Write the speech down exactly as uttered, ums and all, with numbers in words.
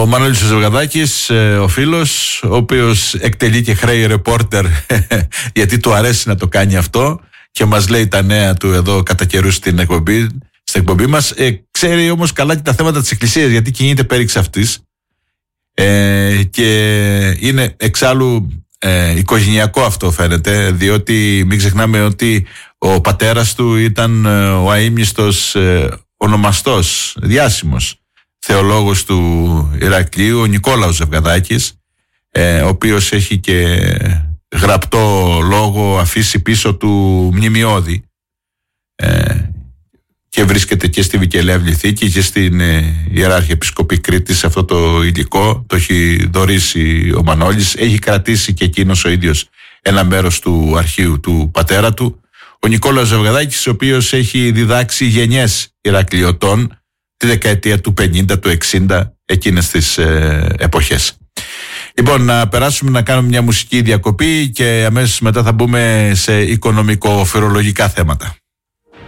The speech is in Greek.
Ο Μανώλης ο Ζευγαδάκης, ο φίλος, ο οποίος εκτελεί και χρέη ρεπόρτερ γιατί του αρέσει να το κάνει αυτό και μας λέει τα νέα του εδώ κατά καιρούς στην εκπομπή, στην εκπομπή μας. Ε, ξέρει όμως καλά και τα θέματα της Εκκλησίας, γιατί κινείται πέριξ αυτής ε, και είναι εξάλλου ε, οικογενειακό αυτό φαίνεται, διότι μην ξεχνάμε ότι ο πατέρας του ήταν ε, ο αείμνηστος ε, ονομαστός, διάσημος θεολόγος του Ηρακλείου, ο Νικόλαος Ζευγαδάκης, ε, ο οποίος έχει και γραπτό λόγο αφήσει πίσω του μνημειώδη ε, και βρίσκεται και στη Βικελεύλη Θήκη και στην ε, Ιεράρχη Επισκοπή Κρήτης. Αυτό το υλικό το έχει δωρήσει ο Μανώλης, έχει κρατήσει και εκείνος ο ίδιος ένα μέρος του αρχείου του πατέρα του, ο Νικόλαος Ζευγαδάκης, ο οποίος έχει διδάξει γενιές Ηρακλειωτών τη δεκαετία του πενήντα, του εξήντα, εκείνες τις ε, εποχές. Λοιπόν, να περάσουμε να κάνουμε μια μουσική διακοπή και αμέσως μετά θα μπούμε σε οικονομικο-φορολογικά θέματα.